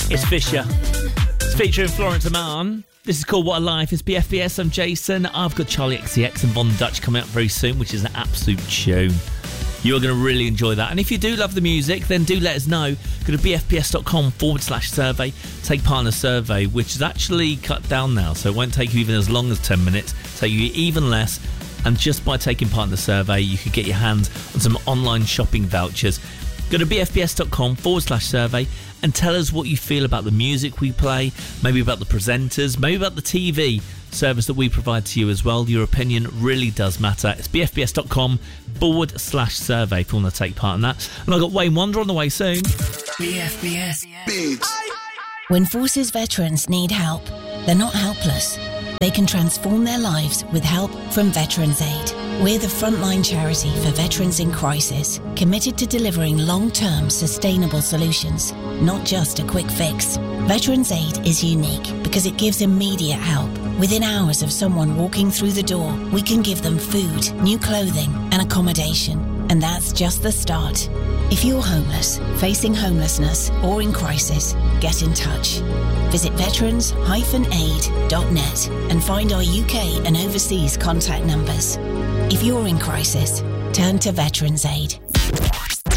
It's Fisher. It's featuring Florence Aman. This is called What a Life. It's BFBS. I'm Jason. I've got Charlie XCX and Von Dutch coming up very soon, which is an absolute tune. You're going to really enjoy that. And if you do love the music, then do let us know. Go to bfbs.com/survey. Take part in a survey, which is actually cut down now, so it won't take you even as long as 10 minutes. Take you even less. And just by taking part in the survey, you could get your hands on some online shopping vouchers. Go to bfbs.com/survey and tell us what you feel about the music we play, maybe about the presenters, maybe about the TV service that we provide to you as well. Your opinion really does matter. It's bfbs.com/survey if you want to take part in that. And I've got Wayne Wonder on the way soon. BFBS. When Forces veterans need help, they're not helpless. They can transform their lives with help from Veterans Aid. We're the frontline charity for veterans in crisis, committed to delivering long-term sustainable solutions, not just a quick fix. Veterans Aid is unique because it gives immediate help. Within hours of someone walking through the door, we can give them food, new clothing, and accommodation. And that's just the start. If you're homeless, facing homelessness, or in crisis, get in touch. Visit veterans-aid.net and find our UK and overseas contact numbers. If you're in crisis, turn to Veterans Aid.